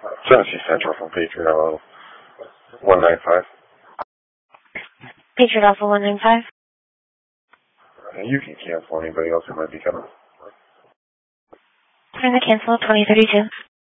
Genesee Central from Patriot Alpha 195. Patriot Alpha 195. You can cancel anybody else who might be coming. Trying to cancel 2032.